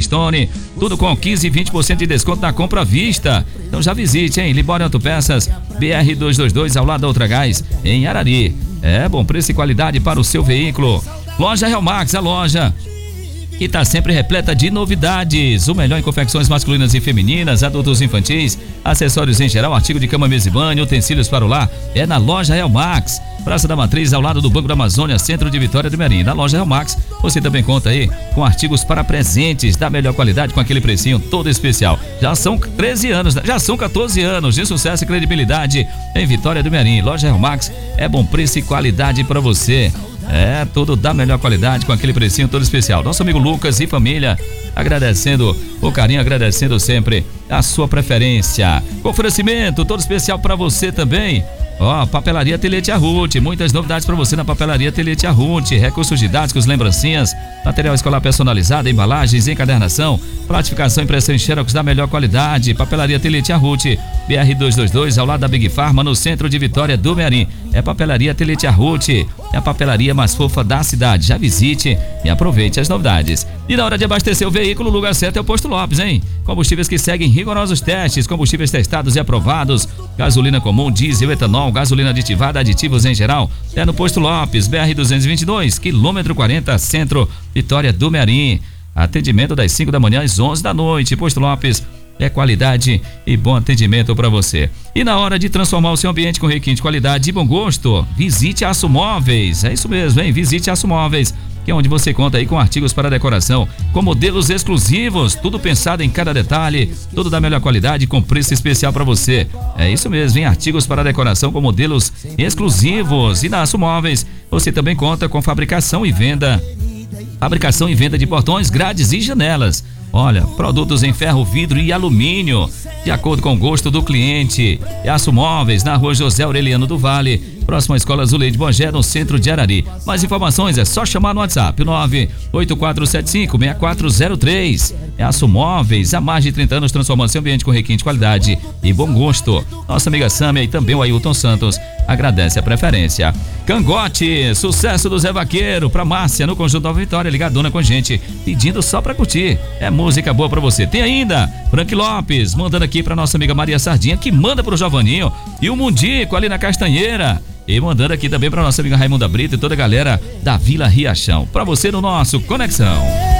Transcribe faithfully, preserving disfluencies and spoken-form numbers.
Bridgestone, tudo com quinze e vinte por cento de desconto na compra à vista. Então já visite, hein? Libório Autopeças, B R duzentos e vinte e dois, ao lado da Ultragás, em Arari. É bom preço e qualidade para o seu veículo. Loja Helmax, a loja que está sempre repleta de novidades. O melhor em confecções masculinas e femininas, adultos e infantis, acessórios em geral, artigo de cama, mesa e banho, utensílios para o lar, é na loja Helmax. Praça da Matriz, ao lado do Banco da Amazônia, centro de Vitória do Merim. Na loja Helmax, você também conta aí com artigos para presentes da melhor qualidade, com aquele precinho todo especial. Já são treze anos, já são quatorze anos de sucesso e credibilidade em Vitória do Merim. Loja Helmax é bom preço e qualidade para você. É, tudo da melhor qualidade, com aquele precinho todo especial. Nosso amigo Lucas e família, agradecendo o carinho, agradecendo sempre a sua preferência. Com oferecimento todo especial para você também. Ó, oh, Papelaria Ateliê Tia Ruth, muitas novidades para você na Papelaria Ateliê Tia Ruth, recursos didáticos, lembrancinhas, material escolar personalizado, embalagens, encadernação, platificação, impressão em xerox da melhor qualidade. Papelaria Ateliê Tia Ruth, B R duzentos e vinte e dois, ao lado da Big Pharma, no centro de Vitória do Merim. É Papelaria Ateliê Tia Ruth, é a papelaria mais fofa da cidade. Já visite e aproveite as novidades. E na hora de abastecer o veículo, o lugar certo é o Posto Lopes, hein? Combustíveis que seguem rigorosos testes, combustíveis testados e aprovados, gasolina comum, diesel, etanol, gasolina aditivada, aditivos em geral, é no Posto Lopes, B R duzentos e vinte e dois, quilômetro quarenta, centro, Vitória do Merim. Atendimento das cinco da manhã às onze da noite. Posto Lopes é qualidade e bom atendimento para você. E na hora de transformar o seu ambiente com requinte de qualidade e bom gosto, visite a Aço Móveis. É isso mesmo, hein? Visite a Aço Móveis, que é onde você conta aí com artigos para decoração, com modelos exclusivos, tudo pensado em cada detalhe, tudo da melhor qualidade com preço especial para você. É isso mesmo, hein? Artigos para decoração com modelos exclusivos. E na Aço Móveis, você também conta com fabricação e venda, fabricação e venda de portões, grades e janelas. Olha, produtos em ferro, vidro e alumínio, de acordo com o gosto do cliente. É Aço Móveis, na rua José Aureliano do Vale, próximo à Escola Zuleide Bogé, no centro de Arari. Mais informações é só chamar no WhatsApp, nove oito quatro sete cinco, seis quatro zero três. É Aço Móveis, há mais de trinta anos transformando seu ambiente com requinte de qualidade e bom gosto. Nossa amiga Sâmia e também o Ailton Santos agradece a preferência. Cangote, sucesso do Zé Vaqueiro, pra Márcia, no Conjunto Nova Vitória, ligadona com a gente, pedindo só pra curtir. É música boa pra você. Tem ainda Frank Lopes, mandando aqui pra nossa amiga Maria Sardinha, que manda pro Jovaninho, e o Mundico ali na Castanheira. E mandando aqui também pra nossa amiga Raimunda Brito e toda a galera da Vila Riachão. Pra você no nosso Conexão.